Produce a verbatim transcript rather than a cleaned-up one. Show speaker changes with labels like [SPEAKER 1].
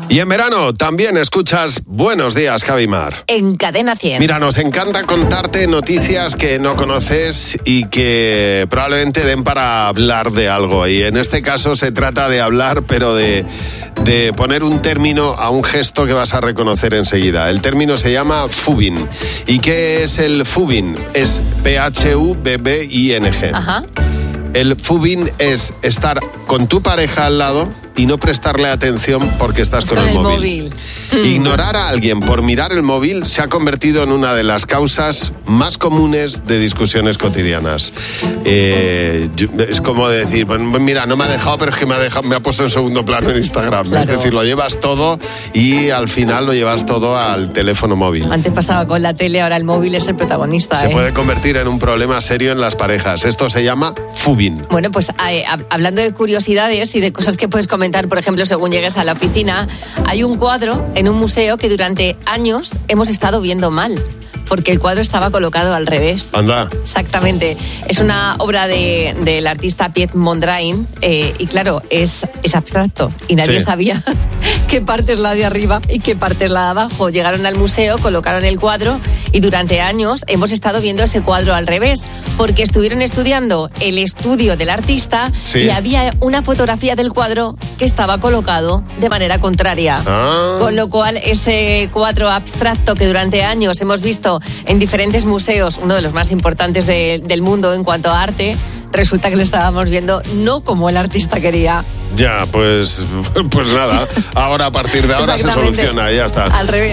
[SPEAKER 1] Y en verano también escuchas Buenos Días, Javimar.
[SPEAKER 2] En Cadena cien.
[SPEAKER 1] Mira, nos encanta contarte noticias que no conoces y que probablemente den para hablar de algo. Y en este caso se trata de hablar, pero de, de poner un término a un gesto que vas a reconocer enseguida. El término se llama Phubing. ¿Y qué es el Phubing? Es P H U B B I N G.
[SPEAKER 2] Ajá.
[SPEAKER 1] El Phubing es estar con tu pareja al lado y no prestarle atención porque estás con,
[SPEAKER 2] con
[SPEAKER 1] el,
[SPEAKER 2] el
[SPEAKER 1] móvil.
[SPEAKER 2] móvil.
[SPEAKER 1] Ignorar a alguien por mirar el móvil se ha convertido en una de las causas más comunes de discusiones cotidianas. Eh, yo, es como decir, pues mira, no me ha dejado, pero es que me ha, dejado, me ha puesto en segundo plano en Instagram.
[SPEAKER 2] Claro.
[SPEAKER 1] Es decir, lo llevas todo y al final lo llevas todo al teléfono móvil.
[SPEAKER 2] Antes pasaba con la tele, ahora el móvil es el protagonista.
[SPEAKER 1] Se
[SPEAKER 2] ¿eh?
[SPEAKER 1] puede convertir en un problema serio en las parejas. Esto se llama Phubing.
[SPEAKER 2] Bueno, pues eh, hablando de curiosidades y de cosas que puedes comentar, por ejemplo, según llegues a la oficina, hay un cuadro en un museo que durante años hemos estado viendo mal, porque el cuadro estaba colocado al revés.
[SPEAKER 1] Anda.
[SPEAKER 2] Exactamente. Es una obra de, del artista Piet Mondrian eh, y claro, es, es abstracto y nadie
[SPEAKER 1] Sí.
[SPEAKER 2] sabía qué parte es la de arriba y qué parte es la de abajo. Llegaron al museo, colocaron el cuadro y durante años hemos estado viendo ese cuadro al revés, porque estuvieron estudiando el estudio del artista
[SPEAKER 1] Sí.
[SPEAKER 2] y había una fotografía del cuadro que estaba colocado de manera contraria.
[SPEAKER 1] Ah.
[SPEAKER 2] Con lo cual, ese cuadro abstracto que durante años hemos visto en diferentes museos, uno de los más importantes de, del mundo en cuanto a arte, resulta que lo estábamos viendo no como el artista quería.
[SPEAKER 1] Ya, pues, pues nada. Ahora, a partir de ahora se
[SPEAKER 2] Exactamente.
[SPEAKER 1] soluciona, ya está.
[SPEAKER 2] Al revés.